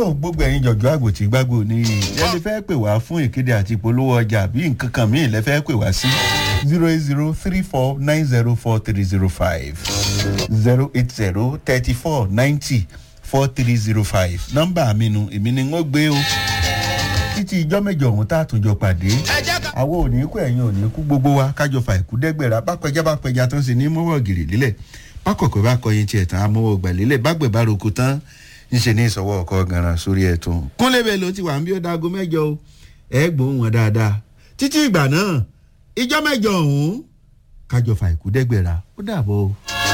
tó gbogbo ẹ̀yin jọ̀jọ́ àgòtì gbágbó ní ẹni fẹ́ pè wá fún ìkéde àti ìpolówó ọjà bí nǹkan kan míì lẹ fẹ́ pè wá sí 08034904305 08034904305 nọ́mbà mi nu èmi ni wọ́n gbé o títí ìjọ́ mẹ́jọ ọ̀hún tá a tún jọ pàdé àwọn ò ní kú ẹ̀yin ò ní kú gbogbo wa kájọ fà ìkú dẹ́gbẹ̀rà bápẹja tó ń ṣe ní mọ́wọ́ gìrì lílẹ̀ pákọ̀kọ̀ bá kọyin tiẹ̀ tán amọ́wọ́ gbà lílẹ̀ bágbẹ̀ bá roko tán ń ṣe ní ìsọwọ́ ọkọ̀ ganan sórí ẹ̀tún kúnlẹ̀ bẹ́ẹ̀ ló ti wà ń bí ó dáago mẹ́jọ o ẹ̀ gbóhùn wọn dáadáa títí ìgbà náà ìjọ́ mẹ́jọ ọ̀hún kájọ fà ìkú dẹ́gbẹ̀rà ó dàbọ̀ o.